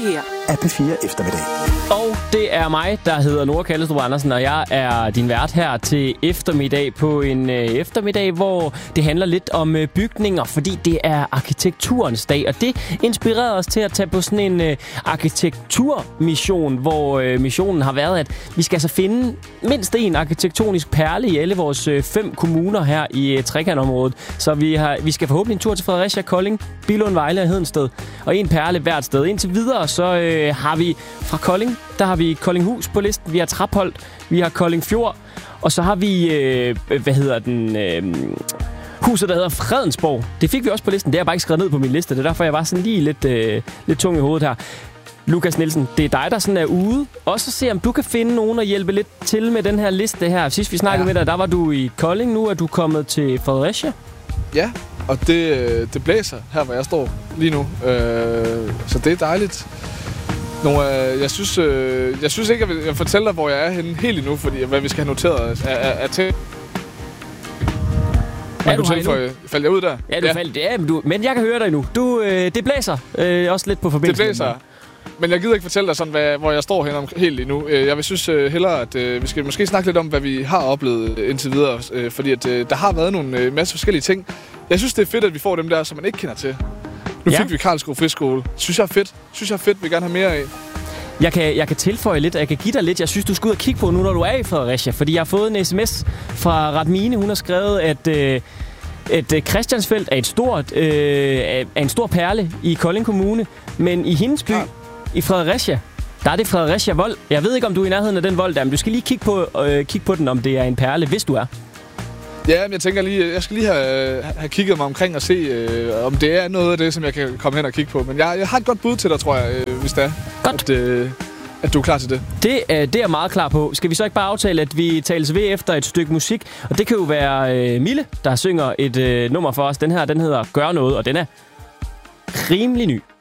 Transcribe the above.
her er P4 Eftermiddag. Og det er mig, der hedder Nora Kallestrup Andersen, og jeg er din vært her til eftermiddag på en eftermiddag, hvor det handler lidt om bygninger, fordi det er arkitekturens dag, og det inspirerede os til at tage på sådan en arkitekturmission, hvor missionen har været, at vi skal altså finde mindst en arkitektonisk perle i alle vores 5 kommuner her i trekantområdet. Så vi skal forhåbentlig en tur til Fredericia, Kolding, Billund, Vejle og Hedensted, og en perle hvert sted. Indtil videre, så har vi fra Kolding, der har vi Koldinghus på listen, vi har Trapholt, vi har Koldingfjord, og så har vi, huset, der hedder Fredensborg. Det fik vi også på listen, det har jeg bare ikke skrevet ned på min liste, det er derfor, jeg var sådan lige lidt tung i hovedet her. Lukas Nielsen, det er dig, der sådan er ude. Også se, om du kan finde nogen og hjælpe lidt til med den her liste her. Sidst vi snakkede med dig, der var du i Kolding, nu er du kommet til Fredericia. Ja, og det blæser her, hvor jeg står lige nu, så det er dejligt. Jeg synes ikke, jeg vil fortælle dig, hvor jeg er henne helt endnu, fordi hvad vi skal have noteret er til. Er du her nu? Faldt jeg ud der? Ja, du faldt. Ja, men jeg kan høre dig nu. Det blæser også lidt på forbindelsen. Det blæser. Men jeg gider ikke fortælle dig sådan, hvor jeg står henne helt endnu. Jeg vil synes hellere, at vi skal måske snakke lidt om, hvad vi har oplevet indtil videre. Fordi at, der har været nogle masse forskellige ting. Jeg synes, det er fedt, at vi får dem der, som man ikke kender til. Nu fik vi Karlsruhe Friskole. Synes jeg er fedt. Vi gerne have mere af. Jeg kan tilføje lidt, og jeg kan give dig lidt. Jeg synes, du skal ud og kigge på nu, når du er i Fredericia. Fordi jeg har fået en sms fra Radmine. Hun har skrevet, at Christiansfeld er en stor perle i Kolding Kommune. Men i hendes by, i Fredericia, der er det Fredericia Vold. Jeg ved ikke, om du er i nærheden af den vold der, men du skal lige kigge på den, om det er en perle, hvis du er. Ja, men jeg tænker lige, jeg skal lige have kigget mig omkring og se, om det er noget af det, som jeg kan komme hen og kigge på. Men jeg har et godt bud til dig, tror jeg, hvis det er. Godt. At du er klar til det. Det er jeg meget klar på. Skal vi så ikke bare aftale, at vi tales ved efter et stykke musik? Og det kan jo være Mille, der synger et nummer for os. Den her, den hedder Gør Noget, og den er rimelig ny.